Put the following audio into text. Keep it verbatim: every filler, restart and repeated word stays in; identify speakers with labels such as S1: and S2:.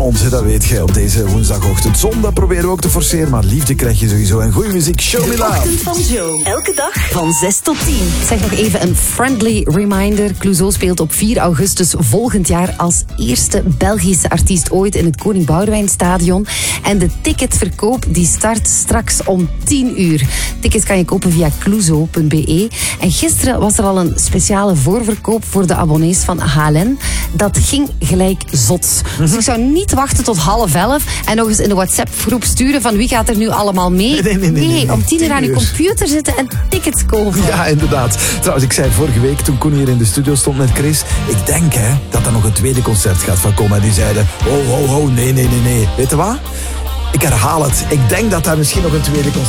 S1: ons, hè, dat weet je, op deze woensdagochtend. Zondag proberen we ook te forceren, maar liefde krijg je sowieso. En goede muziek, show me love.
S2: De ochtend van Joe. Elke dag van zes tot tien.
S3: Zeg nog even een friendly reminder. Clouseau speelt op vier augustus volgend jaar als eerste Belgische artiest ooit in het Koning Boudewijnstadion. En de ticketverkoop die start straks om tien uur. Tickets kan je kopen via clouseau punt b e. En gisteren was er al een speciale voorverkoop voor de abonnees van H L N. Dat ging gelijk zot. Dus ik zou niet wachten tot half elf en nog eens in de WhatsApp-groep sturen van wie gaat er nu allemaal mee.
S1: Nee, nee, nee, nee, nee, nee.
S3: om tien uur aan je computer zitten en tickets kopen.
S1: Ja, inderdaad. Trouwens, ik zei vorige week toen Koen hier in de studio stond met Chris, ik denk hè, dat er nog een tweede concert gaat van komen. En die zeiden, oh, oh, oh, nee, nee, nee, nee. Weet je wat? Ik herhaal het. Ik denk dat daar misschien nog een tweede concert